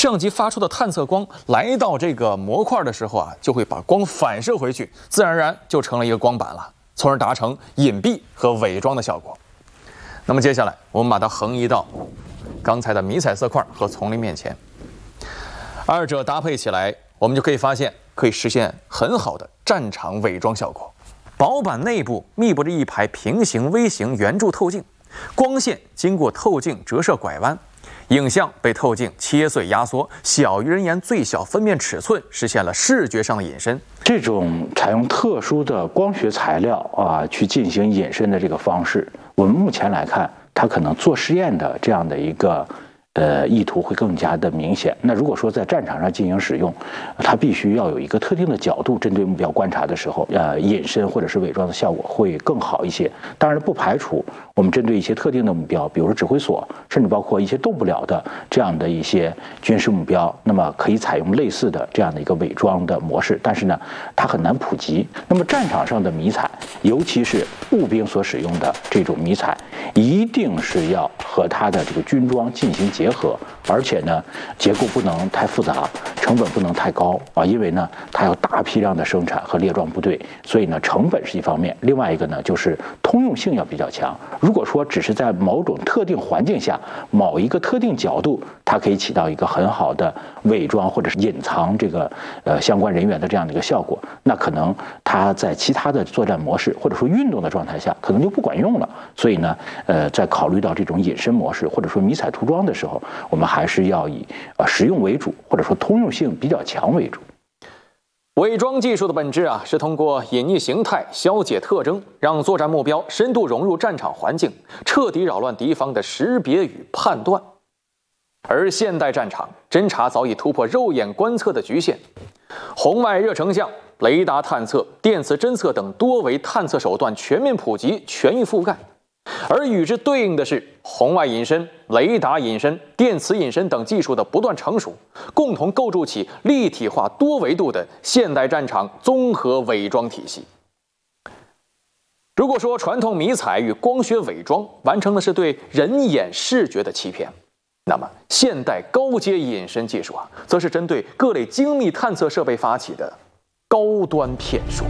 摄像机发出的探测光来到这个模块的时候啊，就会把光反射回去，自然而然就成了一个光板了，从而达成隐蔽和伪装的效果。那么接下来我们把它横移到刚才的迷彩色块和丛林面前，二者搭配起来，我们就可以发现可以实现很好的战场伪装效果。薄板内部密布着一排平行、微型圆柱透镜，光线经过透镜折射拐弯，影像被透镜切碎压缩，小于人眼最小分辨尺寸，实现了视觉上的隐身。 这种采用特殊的光学材料去进行隐身的这个方式，我们目前来看，它可能做实验的这样的一个意图会更加的明显。那如果说在战场上进行使用，它必须要有一个特定的角度，针对目标观察的时候，隐身或者是伪装的效果会更好一些。当然，不排除我们针对一些特定的目标，比如说指挥所，甚至包括一些动不了的这样的一些军事目标，那么可以采用类似的这样的一个伪装的模式。但是呢，它很难普及。那么战场上的迷彩，尤其是步兵所使用的这种迷彩，一定是要和它的这个军装进行结合，而且呢，结构不能太复杂，成本不能太高因为呢，它要大批量的生产和列装部队，所以呢，成本是一方面，另外一个呢，就是通用性要比较强。如果说只是在某种特定环境下，某一个特定角度，它可以起到一个很好的伪装或者是隐藏这个相关人员的这样的一个效果，那可能它在其他的作战模式或者说运动的状态下，可能就不管用了。所以呢，在考虑到这种隐身模式或者说迷彩涂装的时候，我们还是要以实用为主，或者说通用性比较强为主。 伪装技术的本质是通过隐匿形态、消解特征，让作战目标深度融入战场环境，彻底扰乱敌方的识别与判断。而现代战场侦察早已突破肉眼观测的局限，红外热成像、雷达探测、电磁侦测等多维探测手段全面普及、全域覆盖。而与之对应的是红外隐身、雷达隐身、电磁隐身等技术的不断成熟，共同构筑起立体化多维度的现代战场综合伪装体系。如果说传统迷彩与光学伪装完成的是对人眼视觉的欺骗，那么现代高阶隐身技术则是针对各类精密探测设备发起的高端骗术。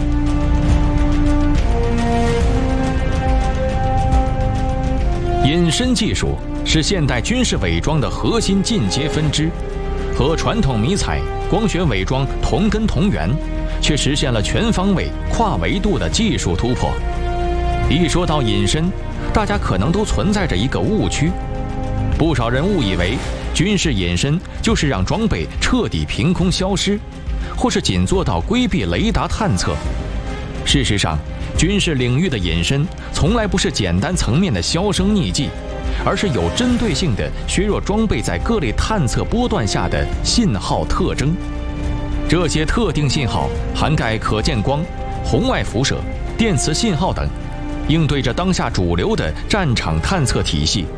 隐身技术是现代军事伪装的核心进阶分支，和传统迷彩、光学伪装同根同源，却实现了全方位、跨维度的技术突破。一说到隐身，大家可能都存在着一个误区，不少人误以为军事隐身就是让装备彻底凭空消失，或是仅做到规避雷达探测。事实上，军事领域的隐身从来不是简单层面的销声匿迹，而是有针对性的削弱装备在各类探测波段下的信号特征。这些特定信号涵盖可见光、红外辐射、电磁信号等，应对着当下主流的战场探测体系。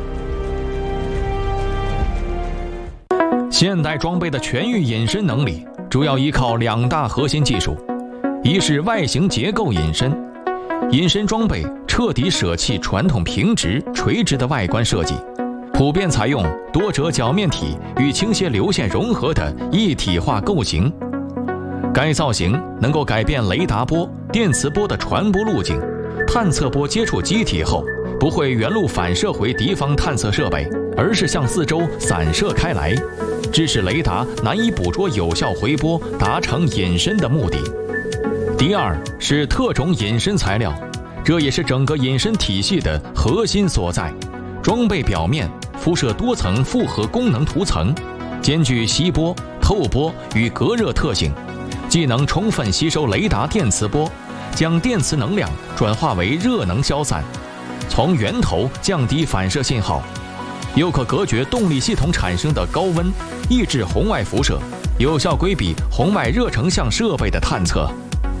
现代装备的全域隐身能力主要依靠两大核心技术，一是外形结构隐身。隐身装备彻底舍弃传统平直、垂直的外观设计，普遍采用多折角面体与倾斜流线融合的一体化构型。该造型能够改变雷达波、电磁波的传播路径，探测波接触机体后，不会原路反射回敌方探测设备，而是向四周散射开来，致使雷达难以捕捉有效回波，达成隐身的目的。第二是特种隐身材料，这也是整个隐身体系的核心所在。装备表面敷设多层复合功能涂层，兼具吸波、透波与隔热特性，既能充分吸收雷达电磁波，将电磁能量转化为热能消散，从源头降低反射信号，又可隔绝动力系统产生的高温，抑制红外辐射，有效规避红外热成像设备的探测。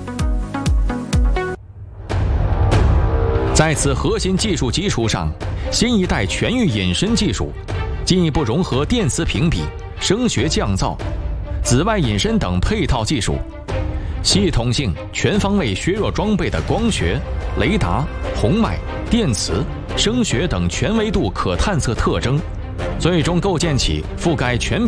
在此核心技术基础上，新一代全域隐身技术进一步融合电磁屏蔽、声学降噪、紫外隐身等配套技术，系统性全方位削弱装备的光学、雷达、红外、电磁、声学等全维度可探测特征，最终构建起覆盖全